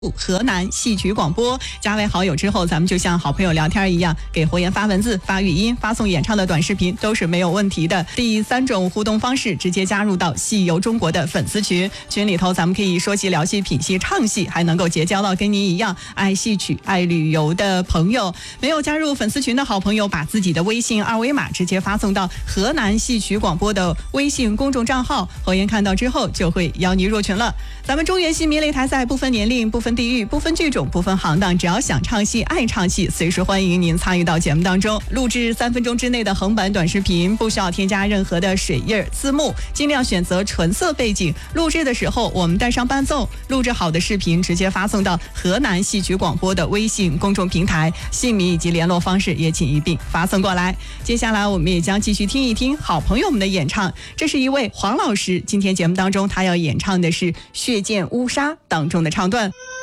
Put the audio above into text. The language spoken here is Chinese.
河南戏曲广播，加为好友之后，咱们就像好朋友聊天一样，给活言发文字、发语音、发送演唱的短视频都是没有问题的。第3种互动方式，直接加入到戏游中国的粉丝群，群里头咱们可以说戏、聊戏、品戏、唱戏，还能够结交到跟您一样爱戏曲、爱旅游的朋友。没有加入粉丝群的好朋友，把自己的微信二维码直接发送到河南戏曲广播的微信公众账号，活言看到之后就会邀您入群了。咱们中原戏迷擂台赛不分年龄、不分地域、不分剧种、不分行当，只要想唱戏、爱唱戏，随时欢迎您参与到节目当中。录制3分钟之内的横版短视频，不需要添加任何的水印、字幕，尽量选择纯色背景。录制的时候我们带上伴奏，录制好的视频直接发送到河南戏曲广播的微信公众平台，姓名以及联络方式也请一并发送过来。接下来我们也将继续听一听好朋友们的演唱，这是一位黄老师，今天节目当中他要演唱的是《血溅乌纱》当中的唱段。